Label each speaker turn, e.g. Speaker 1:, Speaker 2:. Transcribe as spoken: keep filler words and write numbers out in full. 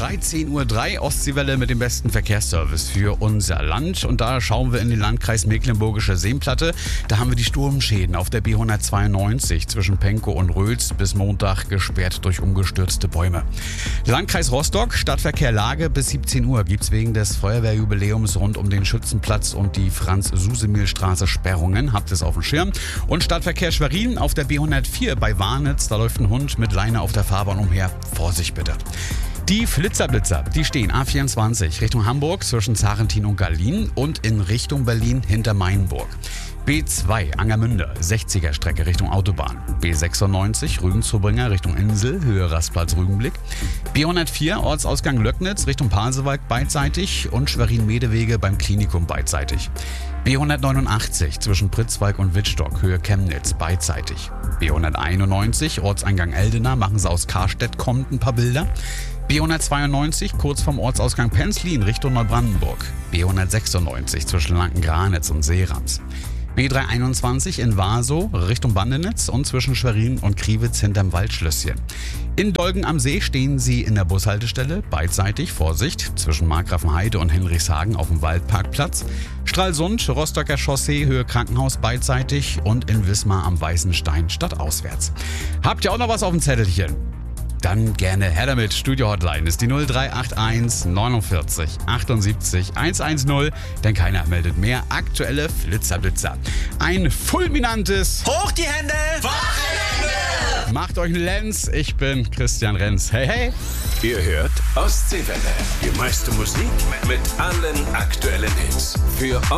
Speaker 1: dreizehn Uhr drei, Ostseewelle mit dem besten Verkehrsservice für unser Land. Und da schauen wir in den Landkreis Mecklenburgische Seenplatte. Da haben wir die Sturmschäden auf der B hundertzweiundneunzig zwischen Pankow und Röls bis Montag gesperrt durch umgestürzte Bäume. Landkreis Rostock, Stadtverkehr Lage bis siebzehn Uhr gibt es wegen des Feuerwehrjubiläums rund um den Schützenplatz und die Franz-Susemil-Straße Sperrungen. Habt es auf dem Schirm. Und Stadtverkehr Schwerin auf der B hundertvier bei Warnitz. Da läuft ein Hund mit Leine auf der Fahrbahn umher. Vorsicht bitte. Die Flitzerblitzer, die stehen A vierundzwanzig Richtung Hamburg zwischen Zarentin und Gallien und in Richtung Berlin hinter Mainburg. B zwei Angermünde, sechziger Strecke Richtung Autobahn. B sechsundneunzig Rügen-Zubringer Richtung Insel, Höhe Rastplatz Rügenblick. B hundertvier Ortsausgang Löcknitz Richtung Pasewalk beidseitig und Schwerin-Medewege beim Klinikum beidseitig. B hundertneunundachtzig zwischen Pritzwalk und Wittstock, Höhe Chemnitz beidseitig. B hunderteinundneunzig Ortseingang Eldena, machen Sie aus Karstedt kommend ein paar Bilder. B hundertzweiundneunzig kurz vom Ortsausgang Penzlin Richtung Neubrandenburg. B hundertsechsundneunzig zwischen Lanken-Granitz und Seerams. B dreihunderteinundzwanzig in Warsow Richtung Bandenitz und zwischen Schwerin und Kriwitz hinterm Waldschlösschen. In Dolgen am See stehen Sie in der Bushaltestelle, beidseitig, Vorsicht, zwischen Markgrafenheide und Henrichshagen auf dem Waldparkplatz. Stralsund, Rostocker Chaussee, Höhe Krankenhaus, beidseitig und in Wismar am Weißen Stein stadtauswärts. Habt ihr auch noch was auf dem Zettelchen? Dann gerne her damit. Studio-Hotline ist die null drei acht eins neunundvierzig achtundsiebzig hundertzehn, denn keiner meldet mehr aktuelle Flitzerblitzer. Ein fulminantes
Speaker 2: Hoch die Hände!
Speaker 1: Wochenende! Macht euch einen Lenz, ich bin Christian Renz. Hey, hey!
Speaker 3: Ihr hört Ostseewelle. Die meiste Musik mit allen aktuellen Hits. Für